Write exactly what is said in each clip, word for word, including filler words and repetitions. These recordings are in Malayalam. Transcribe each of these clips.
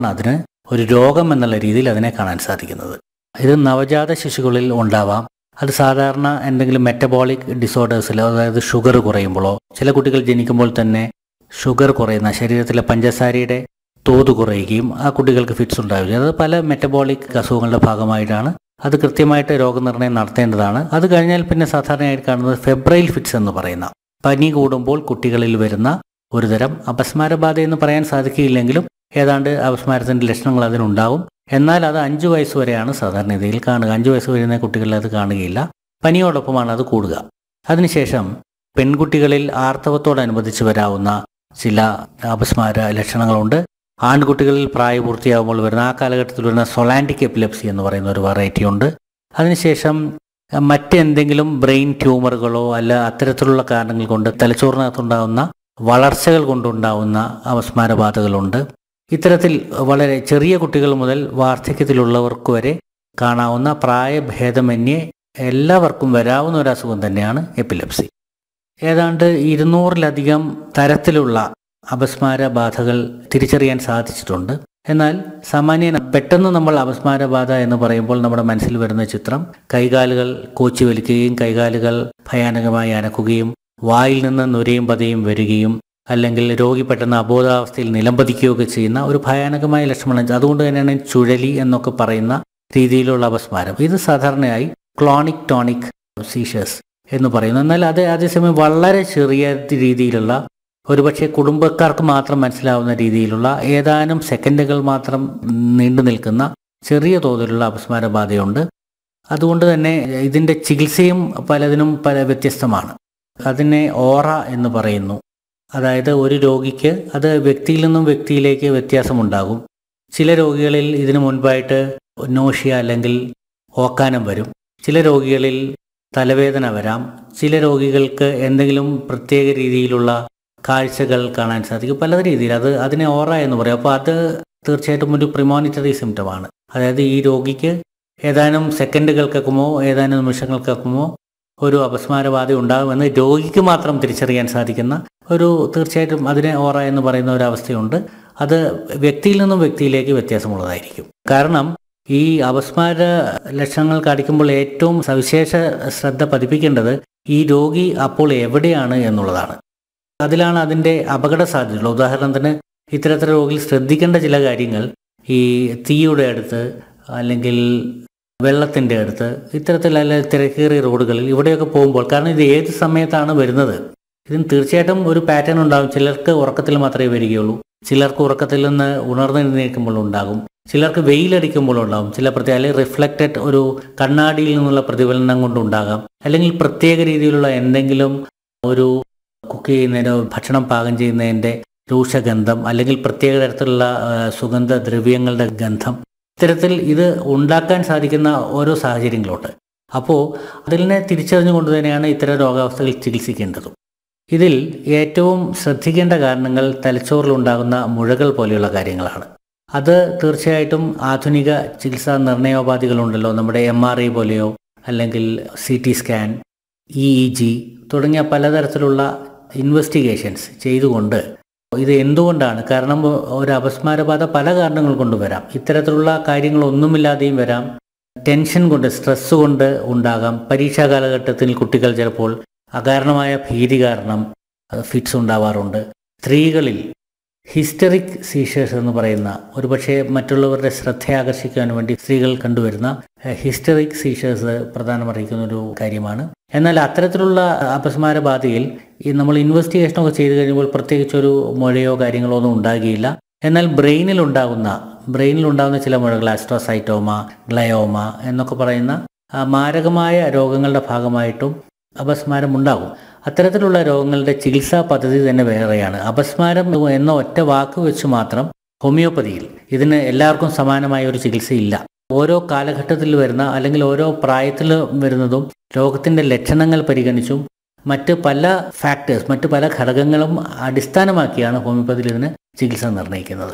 അതിന് ഒരു രോഗം എന്നുള്ള രീതിയിൽ അതിനെ കാണാൻ സാധിക്കുന്നത്. ഇത് നവജാത ശിശുക്കളിൽ ഉണ്ടാവാം. അത് സാധാരണ എന്തെങ്കിലും മെറ്റബോളിക് ഡിസോർഡേഴ്സിലോ, അതായത് ഷുഗർ കുറയുമ്പോഴോ, ചില കുട്ടികൾ ജനിക്കുമ്പോൾ തന്നെ ഷുഗർ കുറയുന്ന, ശരീരത്തിലെ പഞ്ചസാരയുടെ തോത് കുറയുകയും ആ കുട്ടികൾക്ക് ഫിറ്റ്സ് ഉണ്ടാവുകയും, അത് പല മെറ്റബോളിക് അസുഖങ്ങളുടെ ഭാഗമായിട്ടാണ്. അത് കൃത്യമായിട്ട് രോഗനിർണയം നടത്തേണ്ടതാണ്. അത് കഴിഞ്ഞാൽ പിന്നെ സാധാരണയായിട്ട് കാണുന്നത് ഫെബ്രൈൽ ഫിറ്റ്സ് എന്ന് പറയുന്ന, പനി കൂടുമ്പോൾ കുട്ടികളിൽ വരുന്ന ഒരുതരം അപസ്മാരബാധ എന്ന് പറയാൻ സാധിക്കില്ലെങ്കിലും ഏതാണ്ട് അപസ്മാരത്തിൻ്റെ ലക്ഷണങ്ങൾ അതിനുണ്ടാവും. എന്നാൽ അത് അഞ്ചു വയസ്സ് വരെയാണ് സാധാരണഗതിയിൽ കാണുക. അഞ്ചു വയസ്സ് വരുന്ന കുട്ടികളിൽ അത് കാണുകയില്ല. പനിയോടൊപ്പമാണ് അത് കൂടുക. അതിനുശേഷം പെൺകുട്ടികളിൽ ആർത്തവത്തോടനുബന്ധിച്ച് വരാവുന്ന ചില അപസ്മാര ലക്ഷണങ്ങളുണ്ട്. ആൺകുട്ടികളിൽ പ്രായപൂർത്തിയാകുമ്പോൾ വരുന്ന, ആ കാലഘട്ടത്തിൽ വരുന്ന സൊലാൻറ്റിക് എപ്പിലെപ്സി എന്ന് പറയുന്ന ഒരു വെറൈറ്റി ഉണ്ട്. അതിനുശേഷം മറ്റെന്തെങ്കിലും ബ്രെയിൻ ട്യൂമറുകളോ അല്ല അത്തരത്തിലുള്ള കാരണങ്ങൾ കൊണ്ട് തലച്ചോറിനകത്തുണ്ടാകുന്ന വളർച്ചകൾ കൊണ്ടുണ്ടാകുന്ന അപസ്മാരബാധകളുണ്ട്. ഇത്തരത്തിൽ വളരെ ചെറിയ കുട്ടികൾ മുതൽ വാർദ്ധക്യത്തിലുള്ളവർക്ക് വരെ കാണാവുന്ന പ്രായഭേദമന്യേ എല്ലാവർക്കും വരാവുന്ന ഒരു അസുഖം തന്നെയാണ് എപ്പിലെപ്സി. ഏതാണ്ട് ഇരുന്നൂറിലധികം തരത്തിലുള്ള അപസ്മാരബാധകൾ തിരിച്ചറിയാൻ സാധിച്ചിട്ടുണ്ട്. എന്നാൽ സാമാന്യന പെട്ടെന്ന് നമ്മൾ അപസ്മാരബാധ എന്ന് പറയുമ്പോൾ നമ്മുടെ മനസ്സിൽ വരുന്ന ചിത്രം കൈകാലുകൾ കോച്ചി വലിക്കുകയും കൈകാലുകൾ ഭയാനകമായി അനക്കുകയും വായിൽ നിന്ന് നുരയും പതയും വരികയും അല്ലെങ്കിൽ രോഗി പെട്ടെന്ന് അബോധാവസ്ഥയിൽ നിലംപതിക്കുകയൊക്കെ ചെയ്യുന്ന ഒരു ഭയാനകമായ ലക്ഷണമാണ്. അതുകൊണ്ട് തന്നെയാണ് ചുഴലി എന്നൊക്കെ പറയുന്ന രീതിയിലുള്ള അപസ്മാരം. ഇത് സാധാരണയായി ക്ലോണിക് ടോണിക് സീഷേഴ്സ് എന്ന് പറയുന്നു. എന്നാൽ അത് അതേസമയം വളരെ ചെറിയ രീതിയിലുള്ള, ഒരുപക്ഷെ കുടുംബക്കാർക്ക് മാത്രം മനസ്സിലാവുന്ന രീതിയിലുള്ള ഏതാനും സെക്കൻഡുകൾ മാത്രം നീണ്ടു നിൽക്കുന്ന ചെറിയ തോതിലുള്ള അപസ്മാരബാധയുണ്ട്. അതുകൊണ്ട് തന്നെ ഇതിൻ്റെ ചികിത്സയും പലതിനും പല വ്യത്യസ്തമാണ്. അതിനെ ഓറ എന്ന് പറയുന്നു. അതായത് ഒരു രോഗിക്ക് അത് വ്യക്തിയിൽ നിന്നും വ്യക്തിയിലേക്ക് വ്യത്യാസമുണ്ടാകും. ചില രോഗികളിൽ ഇതിനു മുൻപായിട്ട് നോഷ്യ അല്ലെങ്കിൽ ഓക്കാനം വരും. ചില രോഗികളിൽ തലവേദന വരാം. ചില രോഗികൾക്ക് എന്തെങ്കിലും പ്രത്യേക രീതിയിലുള്ള കാഴ്ചകൾ കാണാൻ സാധിക്കും. പല രീതിയിൽ അത് അതിനെ ഓറ എന്ന് പറയും. അപ്പോൾ അത് തീർച്ചയായിട്ടും ഒരു പ്രിമോണിറ്ററി സിംറ്റമാണ്. അതായത് ഈ രോഗിക്ക് ഏതാനും സെക്കൻഡുകൾക്കൊക്കുമോ ഏതാനും നിമിഷങ്ങൾക്കൊക്കുമോ ഒരു അപസ്മാരബാധ ഉണ്ടാകുമെന്ന് രോഗിക്ക് മാത്രം തിരിച്ചറിയാൻ സാധിക്കുന്ന ഒരു, തീർച്ചയായിട്ടും അതിനെ ഓറ എന്ന് പറയുന്ന ഒരു അവസ്ഥയുണ്ട്. അത് വ്യക്തിയിൽ നിന്നും വ്യക്തിയിലേക്ക് വ്യത്യാസമുള്ളതായിരിക്കും. കാരണം ഈ അപസ്മാര ലക്ഷണങ്ങൾ കാണിക്കുമ്പോൾ ഏറ്റവും സവിശേഷ ശ്രദ്ധ പതിപ്പിക്കേണ്ടത് ഈ രോഗി അപ്പോൾ എവിടെയാണ് എന്നുള്ളതാണ്. അതിലാണ് അതിൻ്റെ അപകട സാധ്യതകൾ. ഉദാഹരണത്തിന് ഇത്തരത്തിലുള്ള രോഗികൾ ശ്രദ്ധിക്കേണ്ട ചില കാര്യങ്ങൾ, ഈ തീയുടെ അടുത്ത് അല്ലെങ്കിൽ വെള്ളത്തിൻ്റെ അടുത്ത്, ഇത്തരത്തിൽ അല്ലെങ്കിൽ തിരക്കേറിയ റോഡുകളിൽ ഇവിടെയൊക്കെ പോകുമ്പോൾ, കാരണം ഇത് ഏത് സമയത്താണ് വരുന്നത്, ഇതിന് തീർച്ചയായിട്ടും ഒരു പാറ്റേൺ ഉണ്ടാകും. ചിലർക്ക് ഉറക്കത്തിൽ മാത്രമേ വരികയുള്ളൂ, ചിലർക്ക് ഉറക്കത്തിൽ നിന്ന് ഉണർന്നെഴുന്നേൽക്കുമ്പോൾ ഉണ്ടാകും, ചിലർക്ക് വെയിലടിക്കുമ്പോൾ ഉണ്ടാകും, ചില പ്രത്യേക അല്ലെങ്കിൽ റിഫ്ലക്റ്റഡ് ഒരു കണ്ണാടിയിൽ നിന്നുള്ള പ്രതിഫലനം കൊണ്ടുണ്ടാകാം, അല്ലെങ്കിൽ പ്രത്യേക രീതിയിലുള്ള എന്തെങ്കിലും ഒരു കുക്ക് ചെയ്യുന്നതിനോ ഭക്ഷണം പാകം ചെയ്യുന്നതിൻ്റെ രൂക്ഷഗന്ധം, അല്ലെങ്കിൽ പ്രത്യേക തരത്തിലുള്ള സുഗന്ധ ദ്രവ്യങ്ങളുടെ ഗന്ധം, ഇത്തരത്തിൽ ഇത് ഉണ്ടാക്കാൻ സാധിക്കുന്ന ഓരോ സാഹചര്യങ്ങളുണ്ട്. അപ്പോൾ അതിനെ തിരിച്ചറിഞ്ഞുകൊണ്ട് തന്നെയാണ് ഇത്തരം രോഗാവസ്ഥകൾ ചികിത്സിക്കേണ്ടതും. ഇതിൽ ഏറ്റവും ശ്രദ്ധിക്കേണ്ട കാരണങ്ങൾ തലച്ചോറിലുണ്ടാകുന്ന മുഴകൾ പോലെയുള്ള കാര്യങ്ങളാണ്. അത് തീർച്ചയായിട്ടും ആധുനിക ചികിത്സാ നിർണയോപാധികളുണ്ടല്ലോ, നമ്മുടെ എം ആർ ഐ പോലെയോ അല്ലെങ്കിൽ C T scan, E E G തുടങ്ങിയ പലതരത്തിലുള്ള ഇൻവെസ്റ്റിഗേഷൻസ് ചെയ്തുകൊണ്ട് ഇത് എന്തുകൊണ്ടാണ്, കാരണം ഒരു അപസ്മാരബാധ പല കാരണങ്ങൾ കൊണ്ട് വരാം. ഇത്തരത്തിലുള്ള കാര്യങ്ങളൊന്നുമില്ലാതെയും വരാം. ടെൻഷൻ കൊണ്ട്, സ്ട്രെസ് കൊണ്ട് ഉണ്ടാകാം. പരീക്ഷാ കാലഘട്ടത്തിൽ കുട്ടികൾ ചിലപ്പോൾ അകാരണമായ ഭീതി കാരണം ഫിറ്റ്സ് ഉണ്ടാവാറുണ്ട്. സ്ത്രീകളിൽ ഹിസ്റ്ററിക് സീഷേഴ്സ് എന്ന് പറയുന്ന, ഒരുപക്ഷെ മറ്റുള്ളവരുടെ ശ്രദ്ധ ആകർഷിക്കാൻ വേണ്ടി സ്ത്രീകൾ കണ്ടുവരുന്ന ഹിസ്റ്ററിക് സീഷേഴ്സ് പ്രധാനമറിയിക്കുന്ന ഒരു കാര്യമാണ്. എന്നാൽ അത്തരത്തിലുള്ള അപസ്മാരബാധയിൽ ഈ നമ്മൾ ഇൻവെസ്റ്റിഗേഷനൊക്കെ ചെയ്ത് കഴിയുമ്പോൾ പ്രത്യേകിച്ചൊരു മുഴയോ കാര്യങ്ങളോ ഒന്നും ഉണ്ടാകുകയില്ല. എന്നാൽ ബ്രെയിനിൽ ഉണ്ടാകുന്ന ബ്രെയിനിൽ ഉണ്ടാകുന്ന ചില മുഴകൾ, ആസ്ട്രോസൈറ്റോമ, ഗ്ലയോമ എന്നൊക്കെ പറയുന്ന മാരകമായ രോഗങ്ങളുടെ ഭാഗമായിട്ടും അപസ്മാരം ഉണ്ടാകും. അത്തരത്തിലുള്ള രോഗങ്ങളുടെ ചികിത്സാ പദ്ധതി തന്നെ വേറെയാണ്. അപസ്മാരം എന്ന ഒറ്റ വാക്ക് വെച്ച് മാത്രം ഹോമിയോപ്പതിയിൽ ഇതിന് എല്ലാവർക്കും സമാനമായ ഒരു ചികിത്സയില്ല. ഓരോ കാലഘട്ടത്തിൽ വരുന്ന അല്ലെങ്കിൽ ഓരോ പ്രായത്തിൽ വരുന്നതും രോഗത്തിൻ്റെ ലക്ഷണങ്ങൾ പരിഗണിച്ചും മറ്റ് പല ഫാക്ടേഴ്സ്, മറ്റ് പല ഘടകങ്ങളും അടിസ്ഥാനമാക്കിയാണ് ഹോമിയോപ്പതിയിൽ ഇതിന് ചികിത്സ നിർണ്ണയിക്കുന്നത്.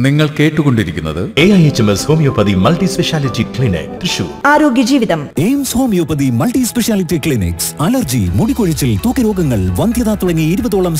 നിങ്ങൾ കേട്ടുകൊണ്ടിരിക്കുന്നത് A I H M S homeopathy multi speciality clinic Thrissur. ആരോഗ്യ ജീവിതം. AIIMS homeopathy multi speciality clinics. Allergy, മുടികൊഴിച്ചിൽ, തൂക്കരോഗങ്ങൾ, വന്ധ്യത തുടങ്ങി ഇരുപതോളം